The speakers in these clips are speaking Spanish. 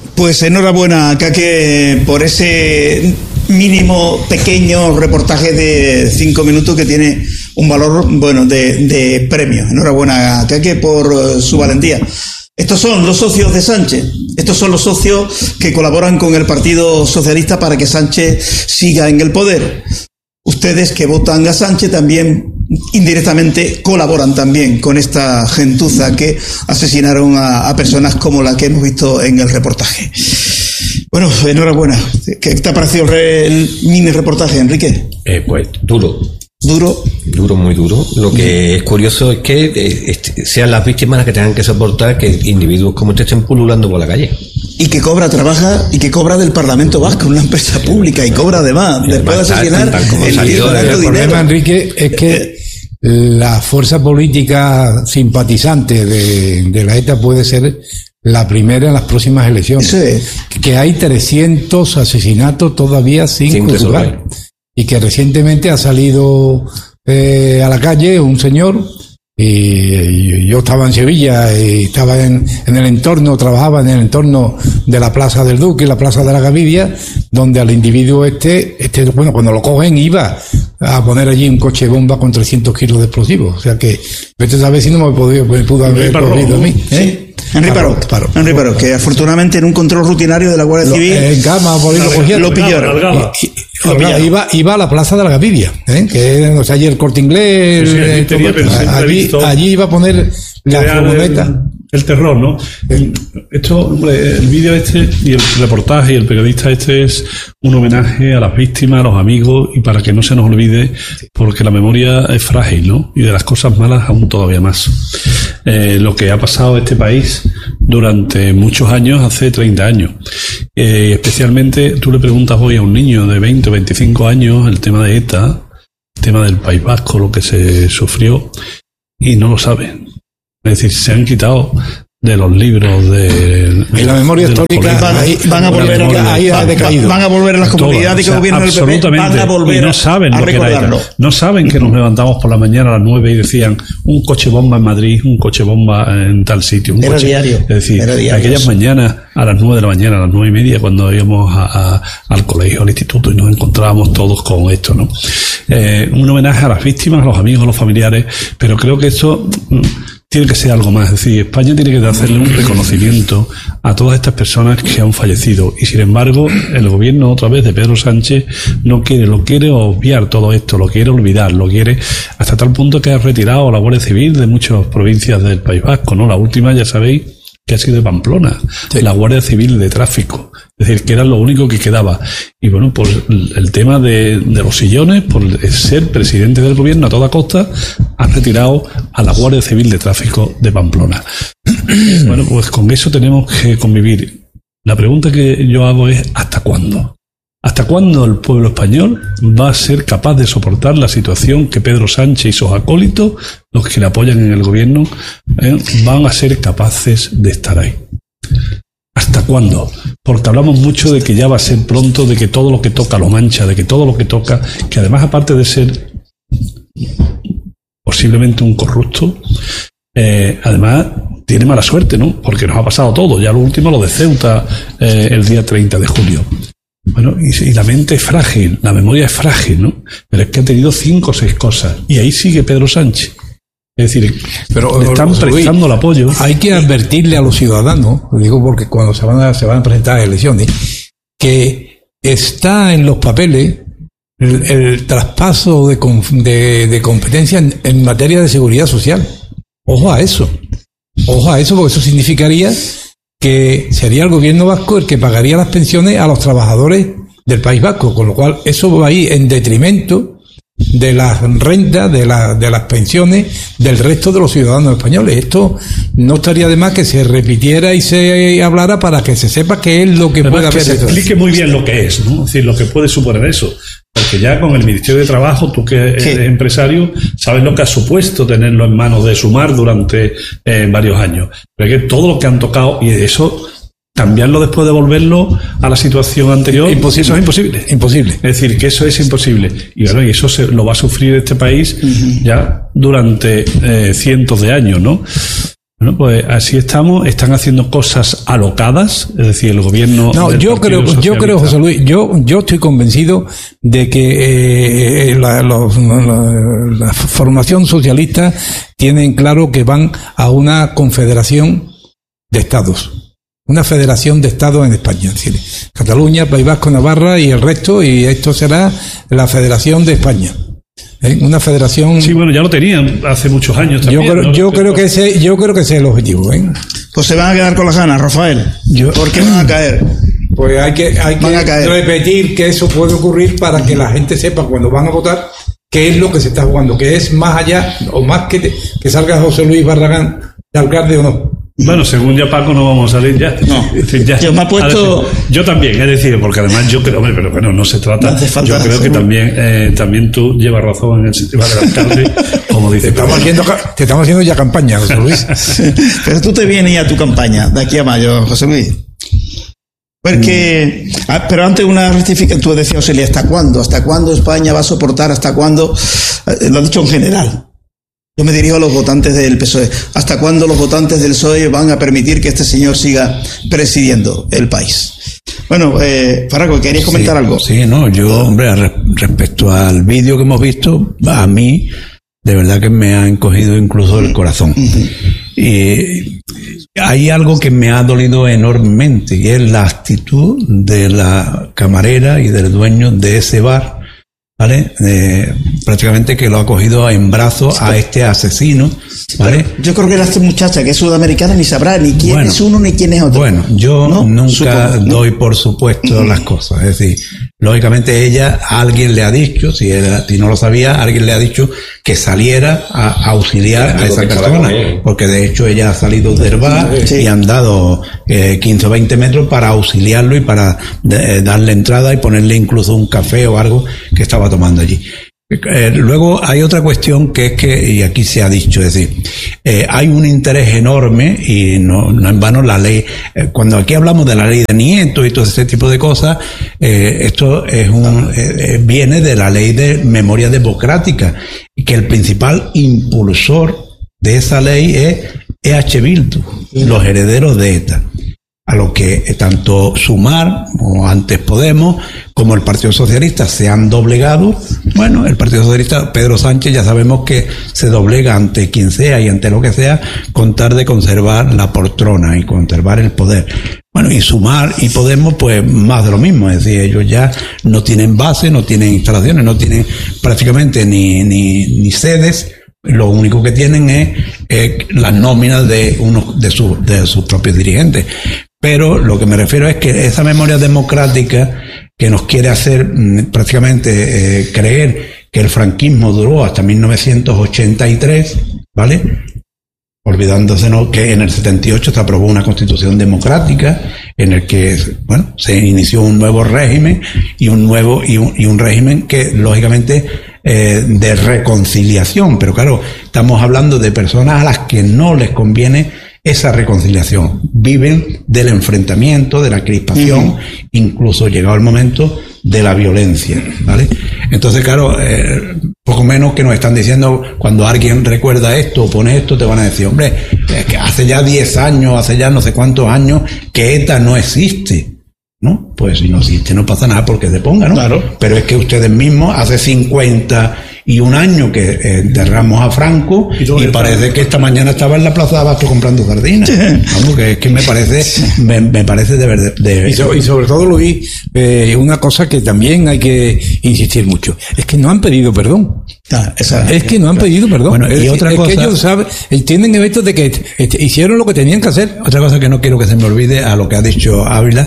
Pues enhorabuena, Kake, por ese mínimo pequeño reportaje de 5 minutos que tiene un valor, bueno, de premio. Enhorabuena, Kake, por su valentía. Estos son los socios de Sánchez. Estos son los socios que colaboran con el Partido Socialista para que Sánchez siga en el poder. Ustedes que votan a Sánchez también indirectamente colaboran también con esta gentuza que asesinaron a personas como la que hemos visto en el reportaje. Bueno, enhorabuena. ¿Qué te ha parecido el mini reportaje, Enrique? Pues duro, muy duro. Lo que es curioso es que sean las víctimas las que tengan que soportar que individuos como este estén pululando por la calle. Y que trabaja del Parlamento Vasco, una empresa pública, y cobra además, después de asesinar el problema, Enrique, es que la fuerza política simpatizante de la ETA puede ser la primera en las próximas elecciones. Sí. Que hay 300 asesinatos todavía sin juzgar. Y que recientemente ha salido a la calle un señor, y yo estaba en Sevilla y estaba en el entorno, trabajaba en el entorno de la Plaza del Duque y la Plaza de la Gavidia, donde al individuo bueno, cuando lo cogen iba a poner allí un coche bomba con 300 kilos de explosivos. O sea que, vete a saber si no me pudo haber ocurrido a mí. Sí. Henry Parot, que afortunadamente en un control rutinario de la Guardia Civil en cama, lo pillaron. Iba a la Plaza de la Gavidia, que es allí el Corte Inglés, allí iba a poner la furgoneta. El terror, ¿no? El vídeo y el reportaje y el periodista es un homenaje a las víctimas, a los amigos, y para que no se nos olvide, porque la memoria es frágil, ¿no? Y de las cosas malas aún todavía más. Lo que ha pasado en este país durante muchos años, hace 30 años. Especialmente, tú le preguntas hoy a un niño de 20 o 25 años el tema de ETA, el tema del País Vasco, lo que se sufrió, y no lo saben. Es decir, se han quitado de los libros y la memoria histórica van a volver a las comunidades que gobiernan el PP, van a volver, y no saben a lo que recordarlo. No saben que nos levantamos por la mañana a las 9 y decían un coche bomba en Madrid, un coche bomba en tal sitio. Era diario. Es decir, aquellas mañanas a las 9 de la mañana, a las 9:30, cuando íbamos al colegio, al instituto, y nos encontrábamos todos con esto, ¿no? Un homenaje a las víctimas, a los amigos, a los familiares, pero creo que esto tiene que ser algo más. Es decir, España tiene que hacerle un reconocimiento a todas estas personas que han fallecido, y sin embargo el gobierno otra vez de Pedro Sánchez lo quiere obviar todo esto, lo quiere olvidar, lo quiere hasta tal punto que ha retirado a la Guardia Civil de muchas provincias del País Vasco, ¿no? La última, ya sabéis, que ha sido de Pamplona, sí. La Guardia Civil de Tráfico, es decir, que era lo único que quedaba. Y bueno, por el tema de los sillones, por ser presidente del gobierno a toda costa, han retirado a la Guardia Civil de Tráfico de Pamplona. Bueno, pues con eso tenemos que convivir. La pregunta que yo hago es, ¿hasta cuándo? ¿Hasta cuándo el pueblo español va a ser capaz de soportar la situación que Pedro Sánchez y sus acólitos, los que le apoyan en el gobierno, van a ser capaces de estar ahí? ¿Hasta cuándo? Porque hablamos mucho de que ya va a ser pronto, de que todo lo que toca lo mancha, de que todo lo que toca, que además, aparte de ser posiblemente un corrupto, además tiene mala suerte, ¿no? Porque nos ha pasado todo. Ya lo último, lo de Ceuta, el día 30 de julio. Bueno, y la mente es frágil, la memoria es frágil, ¿no? Pero es que ha tenido 5 o 6 cosas, y ahí sigue Pedro Sánchez. Es decir, pero le están prestando el apoyo. Hay que advertirle a los ciudadanos, lo digo porque cuando se van a presentar a elecciones, que está en los papeles el traspaso de competencia en materia de seguridad social. Ojo a eso, porque eso significaría que sería el gobierno vasco el que pagaría las pensiones a los trabajadores del País Vasco, con lo cual eso va a ir en detrimento de las rentas, de las pensiones del resto de los ciudadanos españoles. Esto no estaría de más que se repitiera y se hablara para que se sepa qué es lo que puede haber. Que se explique muy bien lo que es, ¿no? Es decir, lo que puede suponer eso. Porque ya con el Ministerio de Trabajo, tú que eres empresario, sabes lo que ha supuesto tenerlo en manos de Sumar durante varios años. Pero es que todo lo que han tocado, y eso, cambiarlo después de volverlo a la situación anterior, imposible. Eso es imposible. Imposible. Es decir, que eso es imposible. Y bueno, y eso lo va a sufrir este país ya durante cientos de años, ¿no? Bueno, pues así están haciendo cosas alocadas, es decir, el gobierno. No, yo creo, José Luis, yo estoy convencido de que la formación socialista tienen claro que van a una confederación de estados, una federación de estados en España, es decir, Cataluña, País Vasco, Navarra y el resto, y esto será la Federación de España. Una federación. Sí, bueno, ya lo tenían hace muchos años también. Yo creo que ese es el objetivo. Pues se van a quedar con las ganas, Rafael. ¿Por qué van a caer? Pues hay que repetir que eso puede ocurrir para que la gente sepa cuando van a votar qué es lo que se está jugando, que es más allá o más que salga José Luis Barragán de alcalde o no. Bueno, según ya Paco no vamos a salir ya. No, ya. Yo me he puesto... Yo también, es decir, porque además yo creo, pero bueno, no se trata. No yo creo que también tú llevas razón en el sistema del alcalde, como dice. Te estamos haciendo ya campaña, José Luis. Pero tú te vienes a tu campaña de aquí a mayo, José Luis. Porque, pero antes una rectificación, tú decías, Oselia, ¿hasta cuándo? ¿Hasta cuándo España va a soportar? ¿Hasta cuándo? Lo has dicho en general. Yo me dirijo a los votantes del PSOE. ¿Hasta cuándo los votantes del PSOE van a permitir que este señor siga presidiendo el país? Bueno, Faraco, ¿querías comentar algo? Sí, no, yo, hombre, respecto al vídeo que hemos visto, a mí, de verdad que me ha encogido incluso el corazón. Y hay algo que me ha dolido enormemente, y es la actitud de la camarera y del dueño de ese bar, ¿vale? Prácticamente que lo ha cogido en brazos a este asesino, ¿vale? Yo creo que esta muchacha que es sudamericana ni sabrá ni quién es uno ni quién es otro. Bueno, yo nunca doy por supuesto las cosas, es decir, lógicamente ella, alguien le ha dicho, si no lo sabía, alguien le ha dicho que saliera a auxiliar a esa persona, porque de hecho ella ha salido del bar y han dado 15 o 20 metros para auxiliarlo y para darle entrada y ponerle incluso un café o algo que estaba tomando allí. Luego hay otra cuestión que es que, y aquí se ha dicho, es decir, hay un interés enorme y no en vano la ley, cuando aquí hablamos de la ley de Nieto y todo ese tipo de cosas, esto es viene de la ley de memoria democrática, y que el principal impulsor de esa ley es EH Bildu, los herederos de ETA. A lo que tanto Sumar, o antes Podemos, como el Partido Socialista se han doblegado. Bueno, el Partido Socialista, Pedro Sánchez, ya sabemos que se doblega ante quien sea y ante lo que sea, con tal de conservar la poltrona y conservar el poder. Bueno, y Sumar y Podemos, pues más de lo mismo, es decir, ellos ya no tienen base, no tienen instalaciones, no tienen prácticamente ni sedes. Lo único que tienen es las nóminas de unos de sus propios dirigentes. Pero lo que me refiero es que esa memoria democrática que nos quiere hacer prácticamente creer que el franquismo duró hasta 1983, ¿vale? Olvidándose que en el 78 se aprobó una constitución democrática en el que, bueno, se inició un nuevo régimen y un régimen que lógicamente de reconciliación, pero claro, estamos hablando de personas a las que no les conviene esa reconciliación, viven del enfrentamiento, de la crispación, incluso llegado el momento de la violencia, ¿vale? Entonces, claro, poco menos que nos están diciendo, cuando alguien recuerda esto o pone esto, te van a decir, hombre, es que hace ya 10 años, hace ya no sé cuántos años que ETA no existe, ¿no? Pues si no existe no pasa nada porque se ponga, ¿no? Claro. Pero es que ustedes mismos hace 51 años que enterramos a Franco y parece que esta mañana estaba en la Plaza de Abasto comprando sardinas. Vamos, que es que me parece de verdad. Y sobre todo, Luis, una cosa que también hay que insistir mucho, es que no han pedido perdón. Es que no han pedido perdón. Bueno, y otra cosa, es que ellos saben, tienen eventos de que hicieron lo que tenían que hacer. Otra cosa que no quiero que se me olvide, a lo que ha dicho Ávila,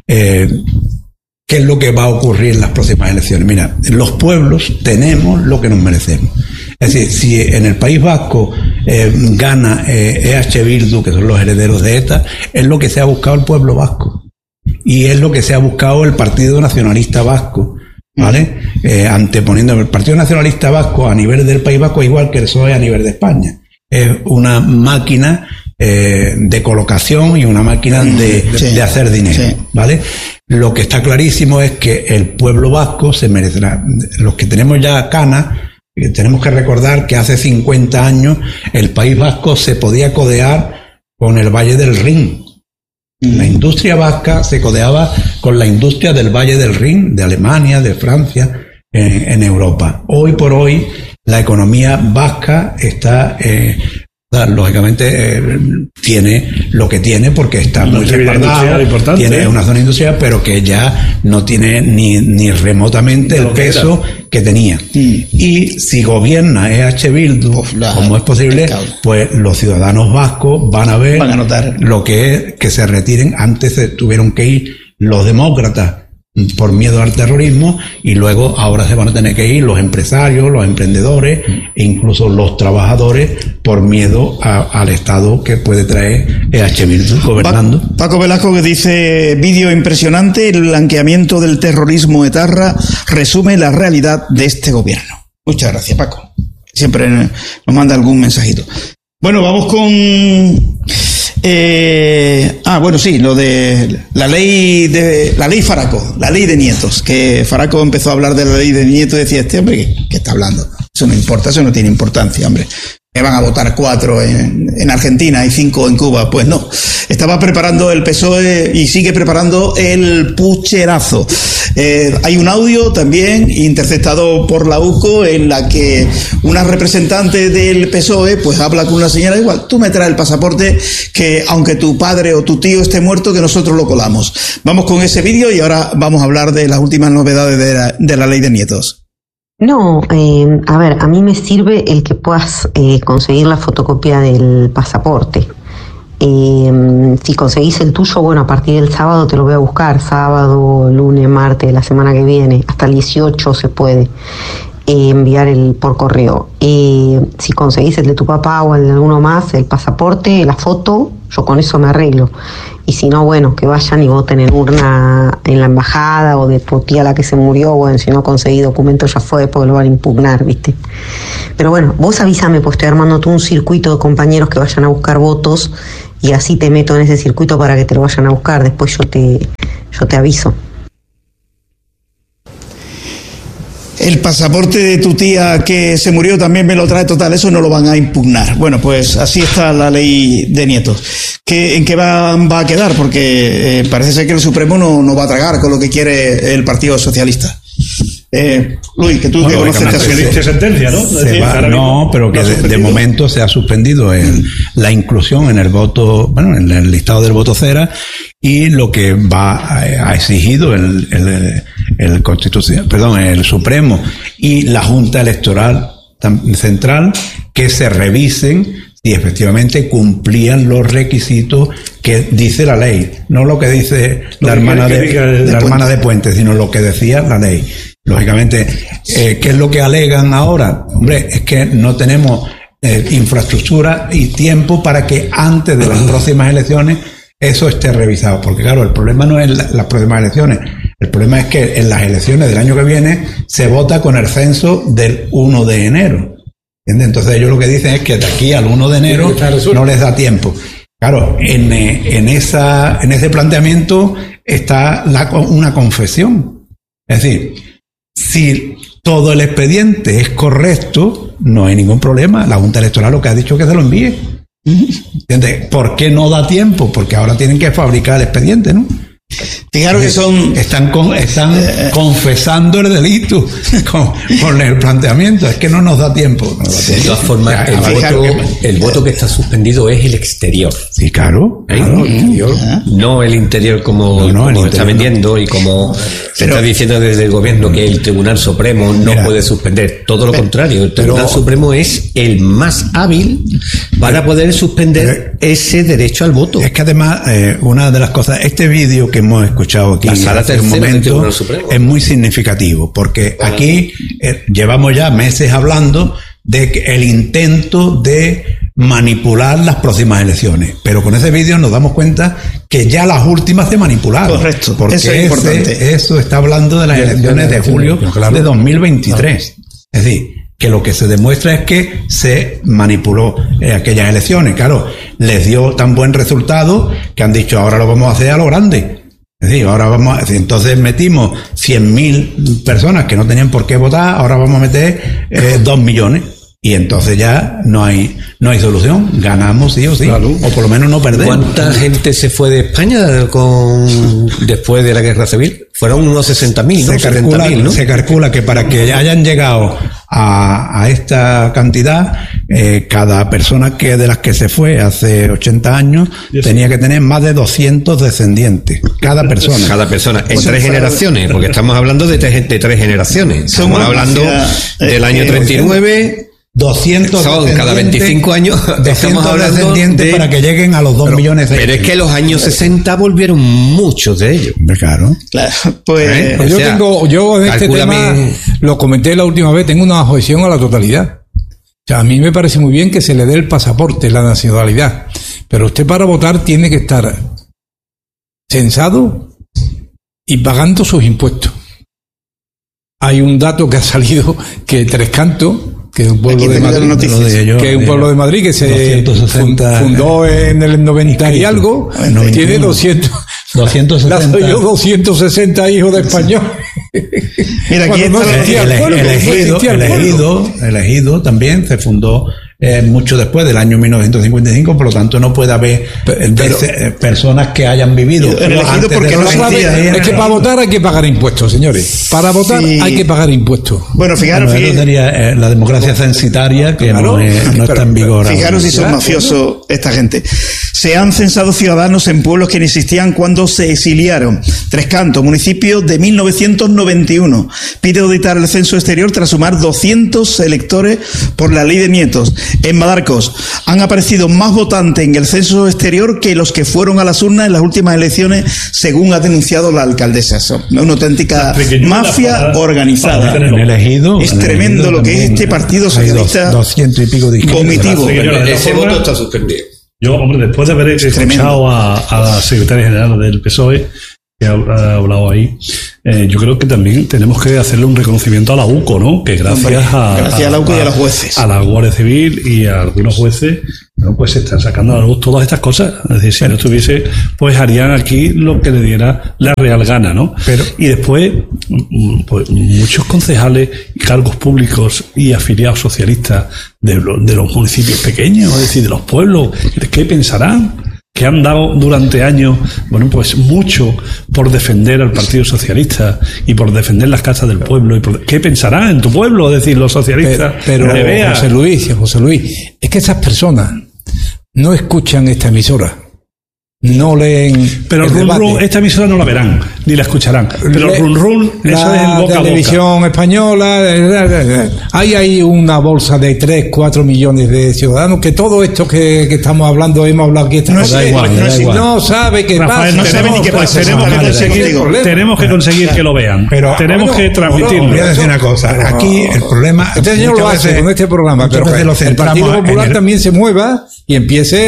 ¿qué es lo que va a ocurrir en las próximas elecciones? Mira, los pueblos tenemos lo que nos merecemos. Es decir, si en el País Vasco gana EH Bildu, que son los herederos de ETA, es lo que se ha buscado el pueblo vasco. Y es lo que se ha buscado el Partido Nacionalista Vasco, ¿vale? Anteponiendo el Partido Nacionalista Vasco a nivel del País Vasco, igual que el PSOE a nivel de España. Es una máquina de colocación y una máquina de hacer dinero, ¿vale? Lo que está clarísimo es que el pueblo vasco se merecerá. Los que tenemos ya canas, tenemos que recordar que hace 50 años el País Vasco se podía codear con el Valle del Rin. La industria vasca se codeaba con la industria del Valle del Rin, de Alemania, de Francia, en Europa. Hoy por hoy, la economía vasca está, lógicamente, tiene lo que tiene porque está muy respaldado, tiene una zona industrial, pero que ya no tiene ni remotamente el peso que tenía. Y si gobierna EH Bildu, como es posible, pues los ciudadanos vascos van a notar lo que es que se retiren. Antes se tuvieron que ir los demócratas por miedo al terrorismo, y luego ahora se van a tener que ir los empresarios, los emprendedores e incluso los trabajadores por miedo al Estado que puede traer EH Bildu gobernando. Paco Velasco, que dice: vídeo impresionante, el blanqueamiento del terrorismo etarra resume la realidad de este gobierno. Muchas gracias, Paco. Siempre nos manda algún mensajito. Bueno, vamos con lo de la ley Faraco, la ley de nietos, que Faraco empezó a hablar de la ley de nietos y decía: este hombre, ¿qué está hablando? Eso no importa, eso no tiene importancia, hombre. Me van a votar 4 en Argentina y 5 en Cuba. Pues no. Estaba preparando el PSOE y sigue preparando el pucherazo. Hay un audio también interceptado por la UCO en la que una representante del PSOE pues habla con una señora: igual, tú me traes el pasaporte, que aunque tu padre o tu tío esté muerto, que nosotros lo colamos. Vamos con ese vídeo y ahora vamos a hablar de las últimas novedades de la ley de nietos. No, a ver, a mí me sirve el que puedas conseguir la fotocopia del pasaporte. Si conseguís el tuyo, bueno, a partir del sábado te lo voy a buscar, sábado, lunes, martes, la semana que viene, hasta el 18 se puede enviar por correo. Si conseguís el de tu papá o el de alguno más, el pasaporte, la foto, yo con eso me arreglo. Y si no, bueno, que vayan y voten en urna en la embajada o de tu tía la que se murió. Bueno, si no conseguí documento ya fue, porque lo van a impugnar, ¿viste? Pero bueno, vos avísame, pues estoy armando todo un circuito de compañeros que vayan a buscar votos y así te meto en ese circuito para que te lo vayan a buscar. Después yo te aviso. El pasaporte de tu tía que se murió también me lo trae, total, eso no lo van a impugnar. Bueno, pues así está la ley de nietos. ¿En qué va a quedar? Porque parece ser que el Supremo no va a tragar con lo que quiere el Partido Socialista. Luis, que tú que conoces sentencia, ¿no? No, pero que de momento se ha suspendido la inclusión en el voto, bueno, en el listado del voto cera, y lo que ha exigido el Supremo y la Junta Electoral Central, que se revisen si efectivamente cumplían los requisitos que dice la ley, no lo que dice la hermana de Puente, sino lo que decía la ley. Lógicamente, ¿qué es lo que alegan ahora? Hombre, es que no tenemos infraestructura y tiempo para que antes de las próximas elecciones eso esté revisado. Porque claro, el problema no es las próximas elecciones. El problema es que en las elecciones del año que viene se vota con el censo del 1 de enero. ¿Entiendes? Entonces ellos lo que dicen es que de aquí al 1 de enero no les da tiempo. Claro, en ese planteamiento está una confesión. Es decir, si todo el expediente es correcto, no hay ningún problema. La Junta Electoral lo que ha dicho es que se lo envíe. ¿Entiendes? ¿Por qué no da tiempo? Porque ahora tienen que fabricar el expediente, ¿no? Fijaros que están confesando el delito con el planteamiento. Es que no nos da tiempo. De todas formas, el voto que está suspendido es el exterior. Sí, claro. El exterior. No el interior como está vendiendo y como se está diciendo desde el gobierno que el Tribunal Supremo no puede suspender. Todo lo contrario, el Tribunal Supremo es el más hábil para poder suspender ese derecho al voto. Es que además, una de las cosas, este vídeo que hemos escuchado aquí hace un momento es muy significativo, porque aquí llevamos ya meses hablando de el intento de manipular las próximas elecciones, pero con ese vídeo nos damos cuenta que ya las últimas se manipularon. Correcto, porque eso es importante. Eso está hablando de las elecciones de julio de 2023. Es decir, que lo que se demuestra es que se manipuló aquellas elecciones. Claro, les dio tan buen resultado que han dicho: ahora lo vamos a hacer a lo grande. Es decir, entonces metimos 100.000 personas que no tenían por qué votar, ahora vamos a meter 2 millones. Y entonces ya no hay solución. Ganamos sí o sí. Claro. O por lo menos no perdemos. ¿Cuánta gente se fue de España después de la guerra civil? Fueron unos 60.000, ¿no? 70.000, ¿no? Se calcula que para que hayan llegado a esta cantidad, cada persona de las que se fue hace 80 años tenía que tener más de 200 descendientes. Cada persona. Cada persona. En 3 generaciones, porque estamos hablando de 3 generaciones. Estamos hablando del año 39... 200 son cada 25 años 200 descendientes para que lleguen a los 2 millones de pero es que los años 60 volvieron muchos de ellos. Claro. Pues yo en este tema lo comenté la última vez, tengo una objeción a la totalidad. O sea, a mí me parece muy bien que se le dé el pasaporte, la nacionalidad, pero usted para votar tiene que estar censado y pagando sus impuestos. Hay un dato que ha salido que Tres Cantos, que es un pueblo de Madrid, que es un pueblo de Madrid que se fundó en el 90 y algo, tiene 260 hijos de español. Mira, aquí el ejido también se fundó mucho después del año 1955, por lo tanto no puede haber personas que hayan vivido antes porque no sabe, es que para votar hay que pagar impuestos, señores. Para votar hay que pagar impuestos. Bueno, fijaros, eso sería la democracia censitaria que no está en vigor. Fijaros si son mafiosos esta gente. Se han censado ciudadanos en pueblos que no existían cuando se exiliaron. Tres Cantos, municipio de 1991. Pide auditar el censo exterior tras sumar 200 electores por la ley de nietos. En Madarcos han aparecido más votantes en el censo exterior que los que fueron a las urnas en las últimas elecciones, según ha denunciado la alcaldesa. Es una auténtica mafia organizada. Es tremendo lo que es este partido socialista 200 y pico de vomitivo. Ese voto está suspendido. Yo, hombre, después de haber escuchado a la secretaria general del PSOE, que ha hablado ahí, yo creo que también tenemos que hacerle un reconocimiento a la UCO, ¿no? Que gracias a la UCO y a los jueces, a la Guardia Civil y a algunos jueces, ¿no? Pues se están sacando a la luz todas estas cosas. Es decir, si no estuviese, pues harían aquí lo que le diera la real gana, ¿no? Y después, pues muchos concejales y cargos públicos y afiliados socialistas de los municipios pequeños, es decir, de los pueblos, ¿qué pensarán? Que han dado durante años, bueno, pues mucho por defender al Partido Socialista y por defender las casas del pueblo. ¿Qué pensarán en tu pueblo? Es decir, los socialistas. Pero José Luis, es que esas personas no escuchan esta emisora. No leen. Pero esta emisora no la verán, ni la escucharán. Pero el run, eso es el boca a boca. La televisión española, hay una bolsa de 3-4 millones de ciudadanos que todo esto que estamos hablando, hemos hablado aquí esta cosa. No sabe qué Rafael, pasa. No sabe ni qué pasa. Tenemos que conseguir que lo vean. Pero tenemos que transmitirlo. Voy a decir una cosa. Aquí el problema. Este señor lo hace con este programa, pero el Partido Popular también se mueva y empiece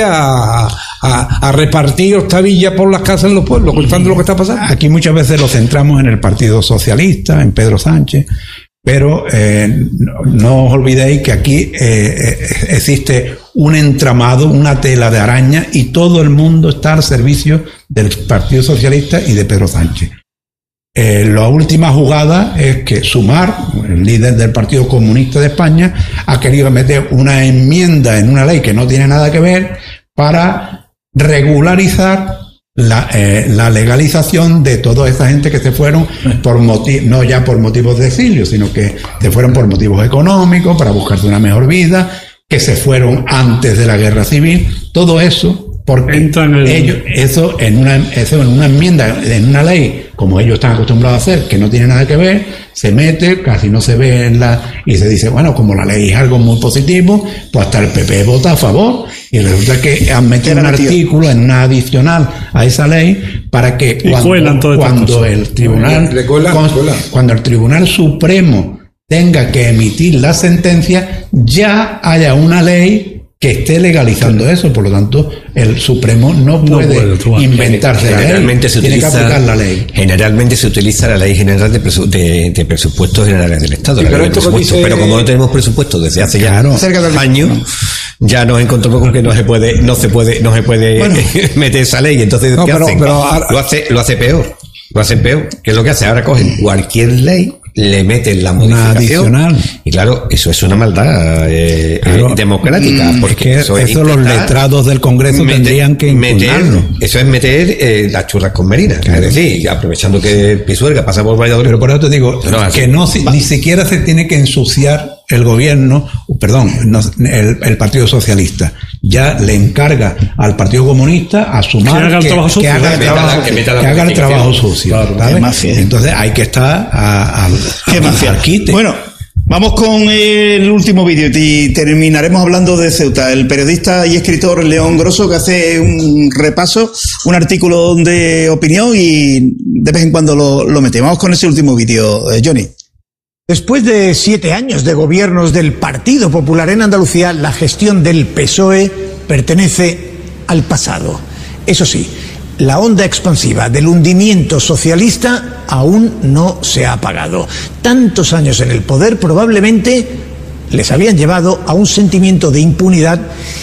a repartir octavillas por las casas en los pueblos, contando lo que está pasando. Aquí muchas veces lo centramos en el Partido Socialista, en Pedro Sánchez, pero no os olvidéis que aquí existe un entramado, una tela de araña, y todo el mundo está al servicio del Partido Socialista y de Pedro Sánchez. La última jugada es que Sumar, el líder del Partido Comunista de España, ha querido meter una enmienda en una ley que no tiene nada que ver para regularizar la legalización de toda esa gente que se fueron no ya por motivos de exilio, sino que se fueron por motivos económicos, para buscarse una mejor vida, que se fueron antes de la guerra civil, todo eso. Porque eso en una enmienda, en una ley, como ellos están acostumbrados a hacer, que no tiene nada que ver, se mete, casi no se ve y se dice, bueno, como la ley es algo muy positivo, pues hasta el PP vota a favor, y resulta que han metido un artículo en una adicional a esa ley para que cuando el Tribunal Supremo tenga que emitir la sentencia, ya haya una ley que esté legalizando eso. Por lo tanto, el Supremo no puede inventarse la ley, tiene que aplicar la ley. Generalmente se utiliza la Ley General de Presupuestos Generales del Estado, pero como no tenemos presupuestos desde hace ya años, ya nos encontramos con que no se puede meter esa ley. Entonces, ¿qué hacen? Lo hace peor. Lo hacen peor. ¿Qué es lo que hace? Ahora cogen cualquier ley le meten la modificación. Adicional. Y claro, eso es una maldad democrática. Porque eso los letrados del Congreso tendrían que impugnarlo. Eso es meter las churras con merinas. Claro. Es decir, aprovechando que Pisuerga pasa por Valladolid. Pero por eso te digo que ni siquiera se tiene que ensuciar el gobierno, el Partido Socialista. Ya le encarga al Partido Comunista a sumar que haga el trabajo sucio. Claro, entonces hay que estar al quite. Bueno, vamos con el último vídeo y terminaremos hablando de Ceuta. El periodista y escritor León Grosso, que hace un repaso, un artículo de opinión y de vez en cuando lo mete. Vamos con ese último vídeo, Johnny. Después de 7 años de gobiernos del Partido Popular en Andalucía, la gestión del PSOE pertenece al pasado. Eso sí, la onda expansiva del hundimiento socialista aún no se ha apagado. Tantos años en el poder probablemente les habían llevado a un sentimiento de impunidad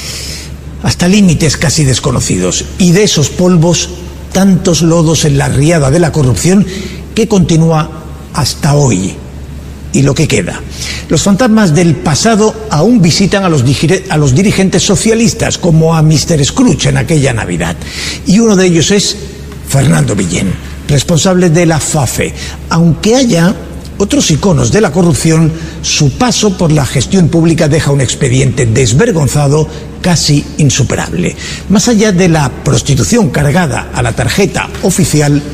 hasta límites casi desconocidos. Y de esos polvos, tantos lodos en la riada de la corrupción que continúa hasta hoy. Y lo que queda. Los fantasmas del pasado aún visitan a los dirigentes socialistas, como a Mr. Scrooge en aquella Navidad. Y uno de ellos es Fernando Villén, responsable de la FAFE. Aunque haya otros iconos de la corrupción, su paso por la gestión pública deja un expediente desvergonzado, casi insuperable. Más allá de la prostitución cargada a la tarjeta oficial,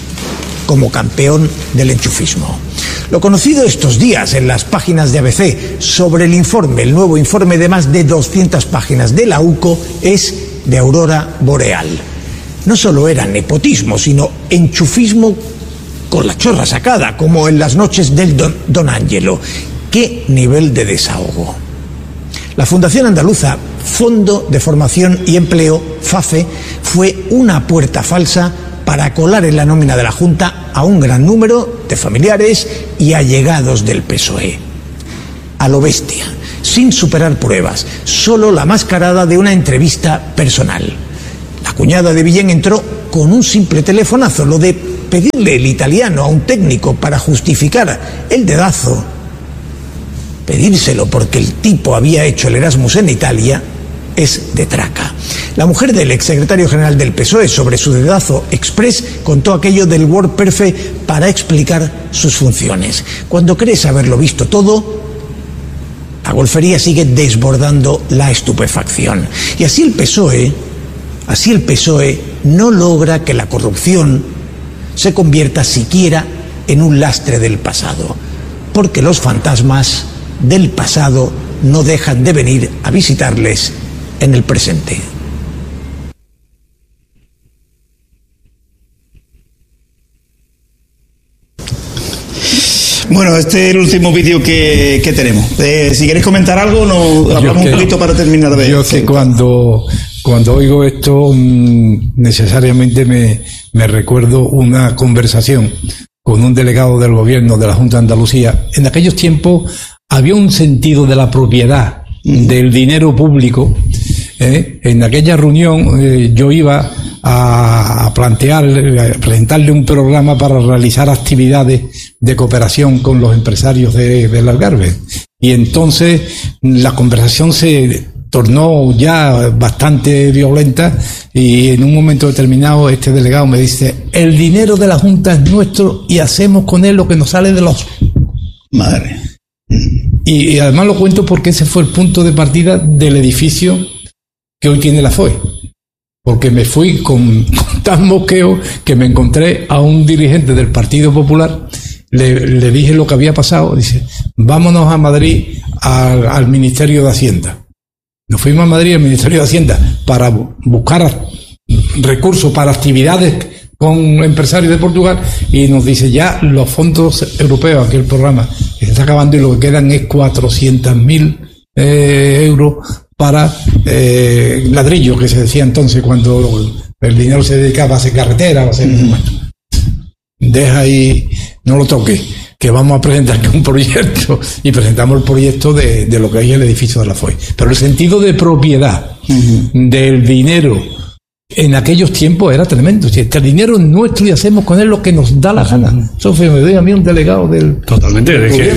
como campeón del enchufismo. Lo conocido estos días en las páginas de ABC sobre el nuevo informe de más de 200 páginas de la UCO, es de Aurora Boreal. No solo era nepotismo, sino enchufismo con la chorra sacada, como en las noches del Don Ángelo. ¡Qué nivel de desahogo! La Fundación Andaluza, Fondo de Formación y Empleo, FAFE, fue una puerta falsa para colar en la nómina de la Junta a un gran número de familiares y allegados del PSOE. A lo bestia, sin superar pruebas, solo la mascarada de una entrevista personal. La cuñada de Villén entró con un simple telefonazo, lo de pedirle el italiano a un técnico para justificar el dedazo, pedírselo porque el tipo había hecho el Erasmus en Italia, es de traca. La mujer del exsecretario general del PSOE sobre su dedazo express contó aquello del WordPerfect para explicar sus funciones. Cuando crees haberlo visto todo, la golfería sigue desbordando la estupefacción. Y así el PSOE no logra que la corrupción se convierta siquiera en un lastre del pasado, porque los fantasmas del pasado no dejan de venir a visitarles en el presente. Bueno, este es el último vídeo que tenemos. Si queréis comentar algo, hablamos un poquito para terminar de... Yo que cuando oigo esto, necesariamente me recuerdo una conversación con un delegado del gobierno de la Junta de Andalucía. En aquellos tiempos había un sentido de la propiedad del dinero público. En aquella reunión yo iba a presentarle un programa para realizar actividades de cooperación con los empresarios del Algarve. Y entonces la conversación se tornó ya bastante violenta y en un momento determinado este delegado me dice: el dinero de la Junta es nuestro y hacemos con él lo que nos sale de los... Madre. Y además lo cuento porque ese fue el punto de partida del edificio que hoy tiene la FOE. Porque me fui con tan mosqueo que me encontré a un dirigente del Partido Popular, le dije lo que había pasado, dice: vámonos a Madrid al Ministerio de Hacienda. Nos fuimos a Madrid al Ministerio de Hacienda para buscar recursos para actividades con empresarios de Portugal y nos dice: ya los fondos europeos, aquí el programa se está acabando y lo que quedan es 400.000 euros para ladrillos, que se decía entonces cuando el dinero se dedicaba a hacer carretera, a hacer... Deja ahí, no lo toque, que vamos a presentar un proyecto, y presentamos el proyecto de lo que es el edificio de la FOE. Pero el sentido de propiedad del dinero en aquellos tiempos era tremendo. Si este dinero es nuestro y hacemos con él lo que nos da la gana. Eso me doy a mí un delegado del... Totalmente.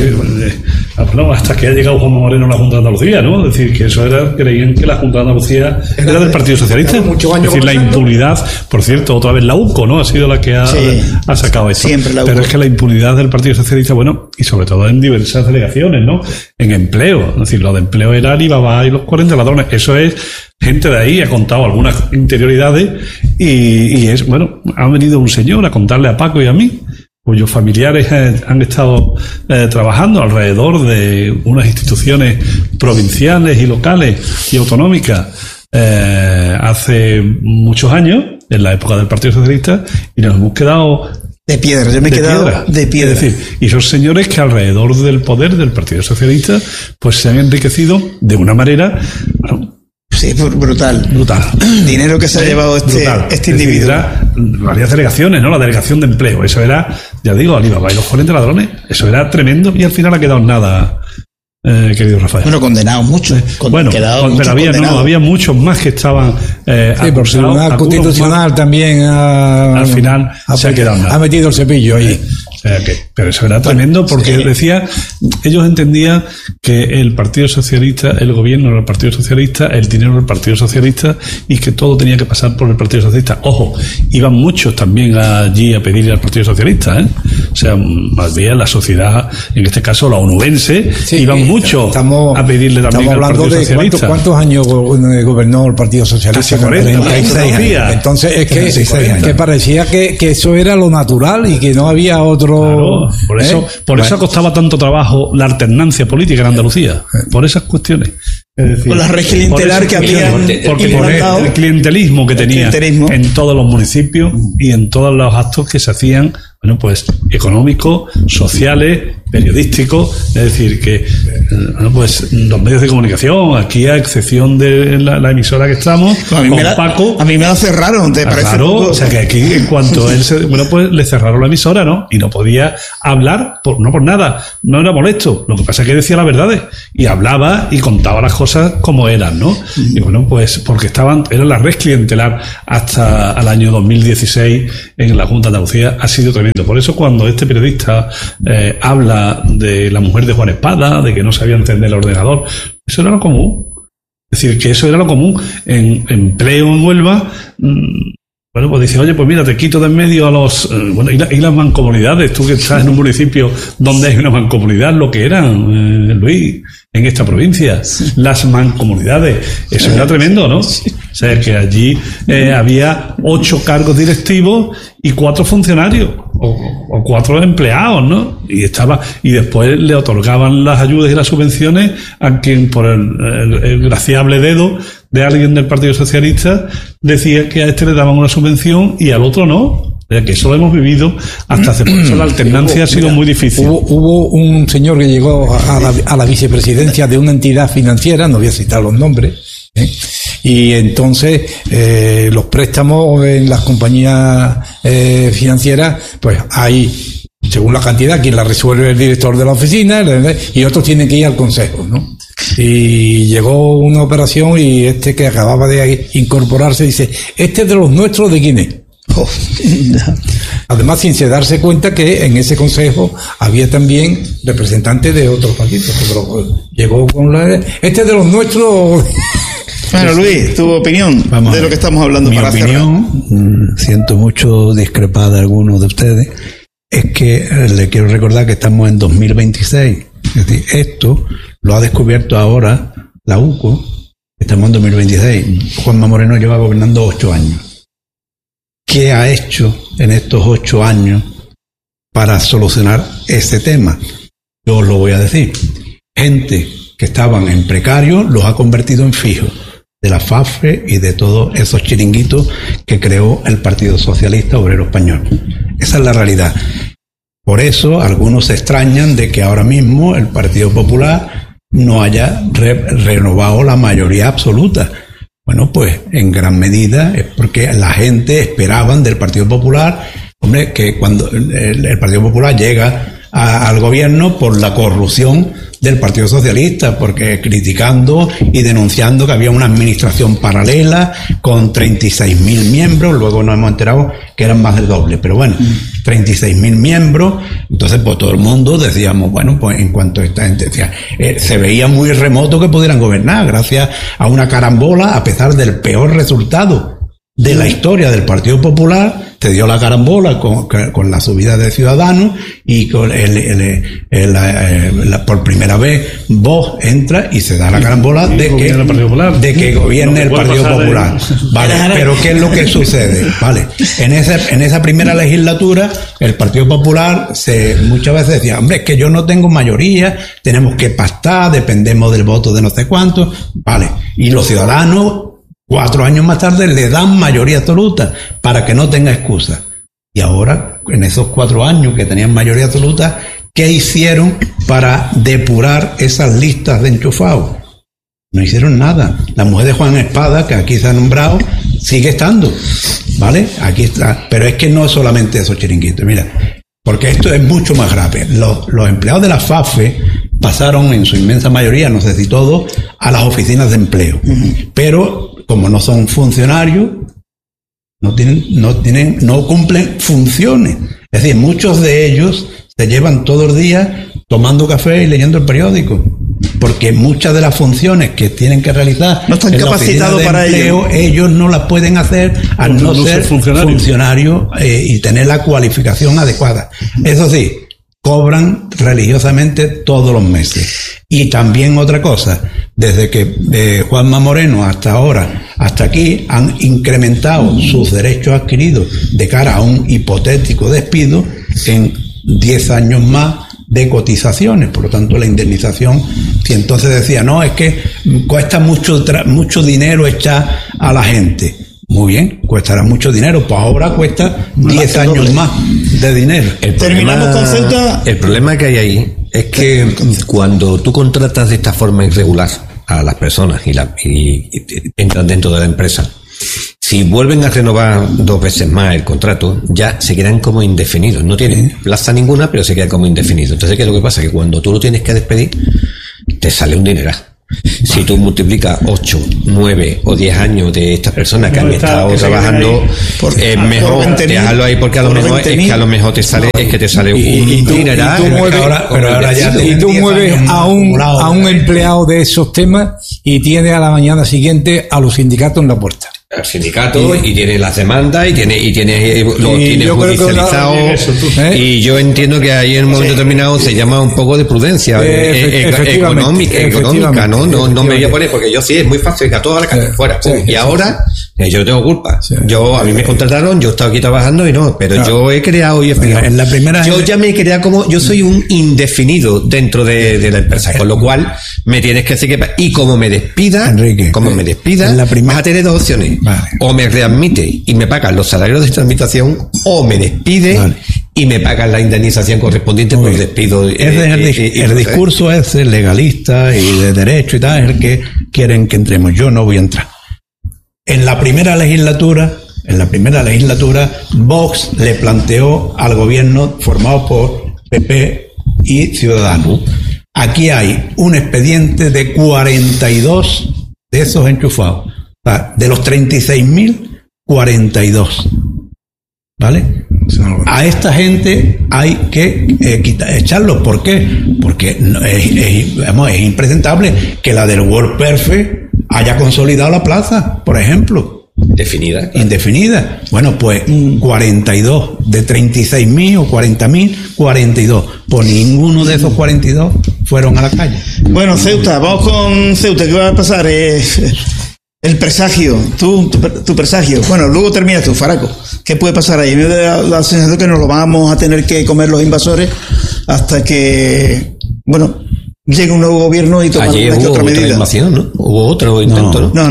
Hasta que ha llegado Juanma Moreno a la Junta de Andalucía, ¿no? Es decir, que eso creían que la Junta de Andalucía era del Partido Socialista. Es decir, la impunidad, por cierto, otra vez la UCO, ¿no? Ha sido la que ha sacado esto. Pero es que la impunidad del Partido Socialista, bueno, y sobre todo en diversas delegaciones, ¿no? En empleo. Es decir, lo de empleo era Alibaba y los 40 ladrones. Eso es... Gente de ahí ha contado algunas interioridades y es, bueno, ha venido un señor a contarle a Paco y a mí, cuyos familiares han estado trabajando alrededor de unas instituciones provinciales y locales y autonómicas hace muchos años, en la época del Partido Socialista, y nos hemos quedado... De piedra, yo me he quedado de piedra. Es decir, y son señores que alrededor del poder del Partido Socialista pues se han enriquecido de una manera... Bueno, sí, brutal. Dinero que se ha llevado este individuo. Era varias delegaciones, ¿no? La delegación de empleo. Eso era, ya digo, Alibaba y los 40 ladrones. Eso era tremendo y al final ha quedado nada, querido Rafael. Bueno, condenados muchos. Pero había muchos más que estaban sí, por Tribunal Constitucional también al final se ha quedado nada. Ha metido el cepillo ahí. Pero eso era tremendo porque decía, ellos entendían que el Partido Socialista, el gobierno era el Partido Socialista, el dinero era el Partido Socialista y que todo tenía que pasar por el Partido Socialista. Ojo, iban muchos también allí a pedirle al Partido Socialista, ¿eh? O sea, más bien la sociedad, en este caso la onubense, iban muchos a pedirle también al Partido Socialista. ¿Cuántos años gobernó el Partido Socialista? Casi 46 años. Entonces es que parecía que eso era lo natural y que no había otro... Claro, por eso costaba tanto trabajo la alternancia política en Andalucía, por esas cuestiones. Es decir, con la red clientelar que había, porque por el clientelismo que tenía en todos los municipios y en todos los actos que se hacían, bueno, pues económicos, sociales, periodísticos, es decir, que bueno, pues los medios de comunicación, aquí a excepción de la emisora que estamos, Paco, a mí me la cerraron, ¿te parece? Claro, o sea que aquí en cuanto él pues le cerraron la emisora, ¿no? Y no podía hablar, no por nada, no era molesto, lo que pasa es que decía las verdades y hablaba y contaba las cosas como eran, ¿no? Y bueno, pues porque era la red clientelar hasta el año 2016 en la Junta de Andalucía, ha sido tremendo. Por eso cuando este periodista habla de la mujer de Juan Espada, de que no sabía encender el ordenador, eso era lo común. Es decir, que eso era lo común. En empleo en Huelva, bueno, pues dice, oye, pues mira, te quito de en medio a los... bueno, y las mancomunidades, tú que estás en un municipio donde hay una mancomunidad, lo que eran, Luis, en esta provincia, las mancomunidades, eso era tremendo, ¿no? O sea, que allí había 8 cargos directivos y 4 funcionarios, o 4 empleados, ¿no? Y después le otorgaban las ayudas y las subvenciones a quien por el graciable dedo de alguien del Partido Socialista decía que a este le daban una subvención y al otro no. O sea, que eso lo hemos vivido hasta hace poco. Eso la alternancia ha sido muy difícil. Hubo un señor que llegó a la vicepresidencia de una entidad financiera, no voy a citar los nombres, y entonces los préstamos en las compañías financieras, pues hay, según la cantidad, quien la resuelve el director de la oficina y otros tienen que ir al consejo, ¿no? Y llegó una operación y este que acababa de incorporarse dice, ¿este es de los nuestros, de quién es? Además, sin darse cuenta que en ese consejo había también representantes de otros partidos, pero llegó con este es de los nuestros. Bueno, Luis, tu opinión de lo que estamos hablando. Mi opinión, siento mucho discrepar de algunos de ustedes, es que le quiero recordar que estamos en 2026. Es decir, esto lo ha descubierto ahora la UCO, estamos en 2026. Juanma Moreno lleva gobernando 8 años. ¿Qué ha hecho en estos 8 años para solucionar ese tema? Yo os lo voy a decir. Gente que estaban en precario los ha convertido en fijos, de la FAFE y de todos esos chiringuitos que creó el Partido Socialista Obrero Español. Esa es la realidad. Por eso algunos se extrañan de que ahora mismo el Partido Popular no haya renovado la mayoría absoluta. Bueno, pues en gran medida es porque la gente esperaban del Partido Popular, hombre, que cuando el Partido Popular llega al gobierno por la corrupción del Partido Socialista, porque criticando y denunciando que había una administración paralela con 36.000 miembros, luego nos hemos enterado que eran más del doble, pero bueno, 36.000 miembros, entonces pues todo el mundo decíamos, bueno, pues en cuanto a esta gente decía, se veía muy remoto que pudieran gobernar, gracias a una carambola, a pesar del peor resultado de la historia del Partido Popular, te dio la carambola con la subida de Ciudadanos y con por primera vez Vox entra y se da la carambola de que gobierne el Partido Popular. Vale, pero ¿qué es lo que sucede? Vale, en esa primera legislatura el Partido Popular muchas veces decía, hombre, es que yo no tengo mayoría, tenemos que pactar, dependemos del voto de no sé cuántos, vale, y los ciudadanos 4 años más tarde le dan mayoría absoluta para que no tenga excusa. Y ahora, en esos 4 años que tenían mayoría absoluta, ¿qué hicieron para depurar esas listas de enchufados? No hicieron nada. La mujer de Juan Espada, que aquí se ha nombrado, sigue estando, ¿vale? Aquí está. Pero es que no es solamente esos chiringuitos, mira, porque esto es mucho más grave. Los empleados de la FAFE pasaron en su inmensa mayoría, no sé si todos, a las oficinas de empleo. Pero como no son funcionarios, no cumplen funciones. Es decir, muchos de ellos se llevan todos los días tomando café y leyendo el periódico, porque muchas de las funciones que tienen que realizar no están capacitados para ello. Ellos no las pueden hacer al no ser funcionarios y tener la cualificación adecuada. Eso sí, cobran religiosamente todos los meses. Y también otra cosa, desde que Juanma Moreno hasta ahora, hasta aquí, han incrementado sus derechos adquiridos de cara a un hipotético despido en 10 años más de cotizaciones. Por lo tanto, la indemnización, si entonces decía, no, es que cuesta mucho dinero echar a la gente. Muy bien, costará mucho dinero, pues ahora cuesta 10 años más de dinero. Terminamos con Ceuta. El problema que hay ahí es que cuando tú contratas de esta forma irregular a las personas y entran dentro de la empresa, si vuelven a renovar 2 veces más el contrato, ya se quedan como indefinidos. No tienen plaza ninguna, pero se quedan como indefinidos. Entonces, ¿qué es lo que pasa? Que cuando tú lo tienes que despedir, te sale un dineral. Si tú multiplicas 8, 9 o 10 años de estas personas que han estado trabajando, es mejor dejarlo ahí, porque a lo mejor es que a lo mejor te sale un dineral. Y tú mueves a un empleado de esos temas y tienes a la mañana siguiente a los sindicatos en la puerta. El sindicato y tiene las demandas y tiene judicializado, y yo entiendo que ahí en un momento determinado se llama un poco de prudencia económica, no me voy a poner, porque yo sí, es muy fácil que a todas las casas fuera, y ahora yo no tengo culpa, a mí me contrataron, yo he estado aquí trabajando pero yo he creado en la primera yo ya me he creado como, yo soy un indefinido dentro de la empresa, con lo cual me tienes que decir que, y como me despida, Enrique, vas a tener 2 opciones. Vale. O me readmite y me pagan los salarios de tramitación, o me despide y me pagan la indemnización correspondiente por despido. El discurso es legalista y de derecho y tal, es el que quieren que entremos. Yo no voy a entrar. En la primera legislatura, Vox le planteó al gobierno formado por PP y Ciudadanos. Aquí hay un expediente de 42 de esos enchufados. De los 36.000, 42. ¿Vale? A esta gente hay que echarlo. ¿Por qué? Porque es impresentable que la del World Perfect haya consolidado la plaza, por ejemplo. Indefinida. Bueno, pues 42 de 36.000 o 40.000, 42. Pues ninguno de esos 42 fueron a la calle. Bueno, Ceuta, vamos con Ceuta. ¿Qué va a pasar? El presagio, tu presagio. Bueno, luego terminas tú, Faraco. ¿Qué puede pasar ahí? Me da la sensación que nos lo vamos a tener que comer los invasores hasta que, llegue un nuevo gobierno y tomar una que otra medida. Invasión, ¿no? Hubo otro intento, ¿no?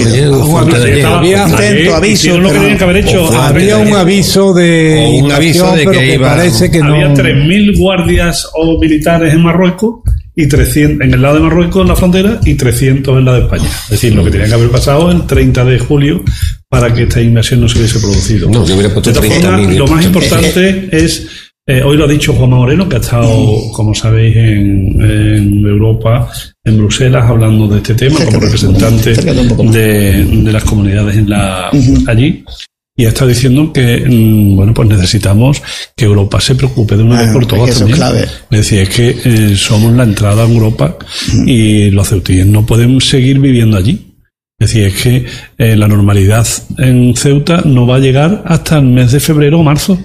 Había un aviso de que parece que había 3.000 guardias o militares en Marruecos y 300 en el lado de Marruecos, en la frontera, y 300 en la de España. Es decir, lo que tenía que haber pasado el 30 de julio para que esta invasión no se hubiese producido. No, yo hubiera puesto 30.000. Lo más importante es Hoy lo ha dicho Juanma Moreno, que ha estado, como sabéis, en Europa, en Bruselas, hablando de este tema como representante de las comunidades allí. Y ha estado diciendo que, bueno, pues necesitamos que Europa se preocupe de una vez por todas también. Es decir, es que somos la entrada a Europa y los ceutíes no pueden seguir viviendo allí. Es decir, es que la normalidad en Ceuta no va a llegar hasta el mes de febrero o marzo.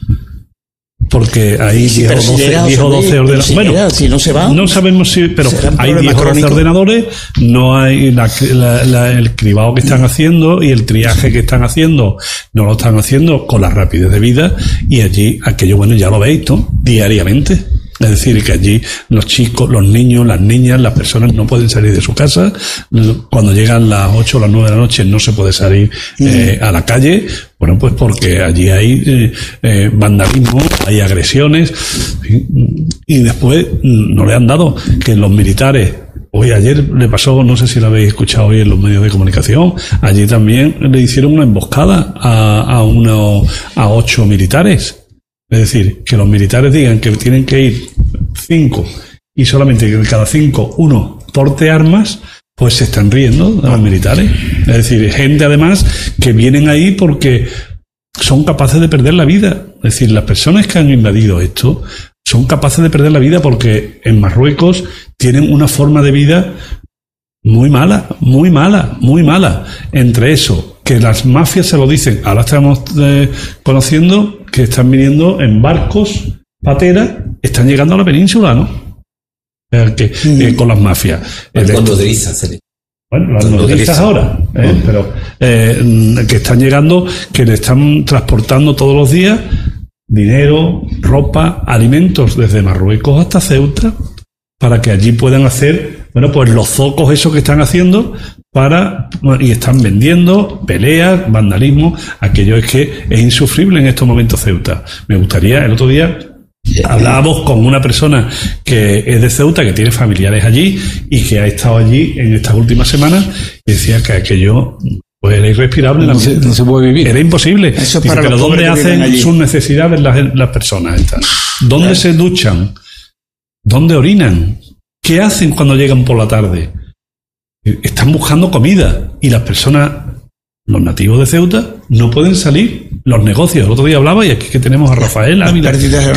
Porque hay 10 o 12 ordenadores. Bueno, si no se va, no sabemos si, pero hay 10 o 12 ordenadores, no hay el cribado que están haciendo y el triaje que están haciendo, no lo están haciendo con la rapidez debida, y allí aquello, bueno, ya lo veis, ¿no? Diariamente. Es decir, que allí los chicos, los niños, las niñas, las personas no pueden salir de su casa. Cuando llegan las 8 o las 9 de la noche no se puede salir a la calle. Bueno, pues porque allí hay vandalismo, hay agresiones. Y después no le han dado que los militares... Hoy, ayer le pasó, no sé si lo habéis escuchado hoy en los medios de comunicación, allí también le hicieron una emboscada a 8 militares. Es decir, que los militares digan que tienen que ir 5 y solamente que de cada 5 uno porte armas, pues se están riendo de los militares. Es decir, gente además que vienen ahí porque son capaces de perder la vida. Es decir, las personas que han invadido esto son capaces de perder la vida porque en Marruecos tienen una forma de vida muy mala, muy mala, muy mala. Entre eso, que las mafias se lo dicen, ahora estamos conociendo que están viniendo en barcos, pateras, están llegando a la península, ¿no? Con las mafias. Con nodrizas, bueno, las nodrizas ahora, pero que están llegando, que le están transportando todos los días dinero, ropa, alimentos desde Marruecos hasta Ceuta, para que allí puedan hacer, bueno, pues los zocos esos que están haciendo y están vendiendo peleas, vandalismo. Aquello es que es insufrible en estos momentos Ceuta. Me gustaría, el otro día hablábamos con una persona que es de Ceuta, que tiene familiares allí y que ha estado allí en estas últimas semanas, y decía que aquello pues era irrespirable. No se puede vivir. Era imposible. Eso es dice, para pero los ¿dónde hacen allí sus necesidades las personas estas? ¿Dónde se duchan? ¿Dónde orinan? ¿Qué hacen cuando llegan por la tarde? Están buscando comida y las personas, los nativos de Ceuta, no pueden salir. Los negocios, el otro día hablaba, y aquí que tenemos a Rafael Ávila,